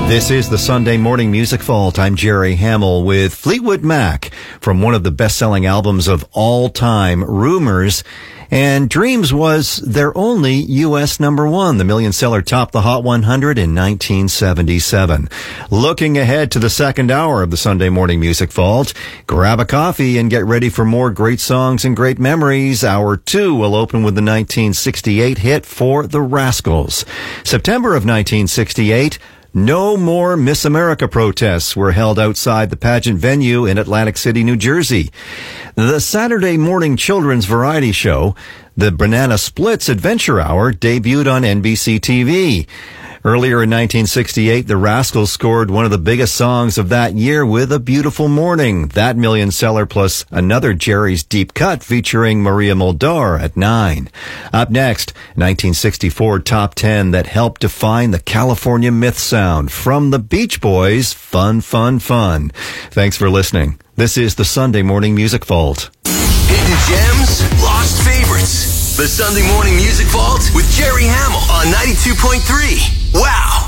This is the Sunday Morning Music Vault. I'm Jerry Hamill with Fleetwood Mac from one of the best-selling albums of all time, Rumors. And Dreams was their only U.S. number one. The million seller topped the Hot 100 in 1977. Looking ahead to the second hour of the Sunday Morning Music Vault, grab a coffee and get ready for more great songs and great memories. Hour 2 will open with the 1968 hit For the Rascals. September of 1968, no more Miss America protests were held outside the pageant venue in Atlantic City, New Jersey. The Saturday morning children's variety show, the Banana Splits Adventure Hour, debuted on NBC TV. Earlier in 1968, the Rascals scored one of the biggest songs of that year with A Beautiful Morning. That million seller plus another Jerry's Deep Cut featuring Maria Muldaur at 9. Up next, 1964 Top 10 that helped define the California myth sound from the Beach Boys, Fun, Fun, Fun. Thanks for listening. This is the Sunday Morning Music Vault. Hidden gems, lost favorites. The Sunday Morning Music Vault with Jerry Hamill on 92.3. Wow.